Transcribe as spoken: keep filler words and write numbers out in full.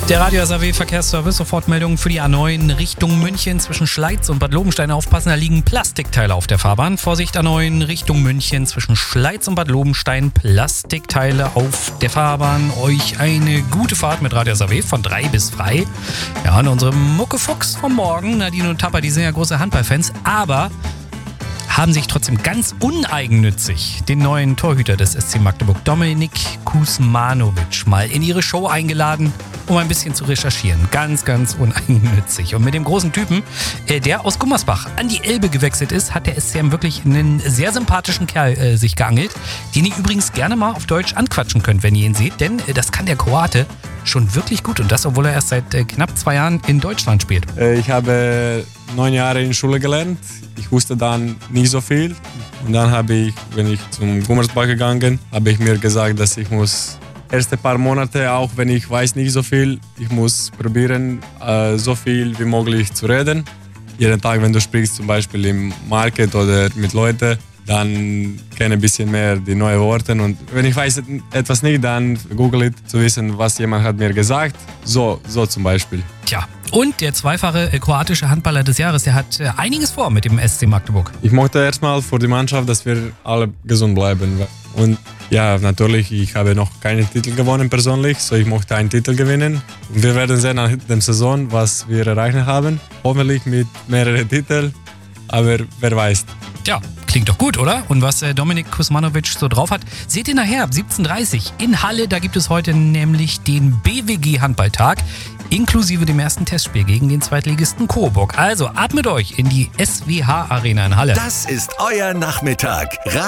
Der Radio S A W Verkehrsservice, Sofortmeldung für die A neun Richtung München zwischen Schleiz und Bad Lobenstein. Aufpassen, da liegen Plastikteile auf der Fahrbahn. Vorsicht, A neun Richtung München zwischen Schleiz und Bad Lobenstein. Plastikteile auf der Fahrbahn. Euch eine gute Fahrt mit Radio S A W von drei bis frei. Ja, und unsere Muckefuchs vom Morgen, Nadine und Tapper, die sind ja große Handballfans, aber haben sich trotzdem ganz uneigennützig den neuen Torhüter des S C Magdeburg, Dominik Kuzmanovic, mal in ihre Show eingeladen, um ein bisschen zu recherchieren. Ganz, ganz uneigennützig. Und mit dem großen Typen, äh, der aus Gummersbach an die Elbe gewechselt ist, hat der S C M wirklich einen sehr sympathischen Kerl äh, sich geangelt, den ihr übrigens gerne mal auf Deutsch anquatschen könnt, wenn ihr ihn seht, denn äh, das kann der Kroate schon wirklich gut. Und das, obwohl er erst seit äh, knapp zwei Jahren in Deutschland spielt. Ich habe neun Jahre in Schule gelernt. Ich wusste dann nicht so viel. Und dann habe ich, wenn ich zum Gummersbach gegangen, habe ich mir gesagt, dass ich muss erste paar Monate, auch wenn ich weiß nicht so viel, ich muss probieren, äh, so viel wie möglich zu reden. Jeden Tag, wenn du sprichst, zum Beispiel im Market oder mit Leuten, dann kenne ich ein bisschen mehr die neuen Worte. Und wenn ich weiß etwas nicht, dann google it, zu wissen, was jemand hat mir gesagt. So, so zum Beispiel. Tja, und der zweifache äh, kroatische Handballer des Jahres, der hat äh, einiges vor mit dem S C Magdeburg. Ich möchte erstmal für die Mannschaft, dass wir alle gesund bleiben. Und ja, natürlich, ich habe noch keinen Titel gewonnen persönlich, so ich möchte einen Titel gewinnen. Und wir werden sehen nach der Saison, was wir erreichen haben. Hoffentlich mit mehreren Titeln, aber wer weiß. Tja, klingt doch gut, oder? Und was äh, Dominik Kuzmanovic so drauf hat, seht ihr nachher ab siebzehn Uhr dreißig in Halle. Da gibt es heute nämlich den B W G-Handballtag, inklusive dem ersten Testspiel gegen den Zweitligisten Coburg. Also ab mit euch in die S W H-Arena in Halle. Das ist euer Nachmittag.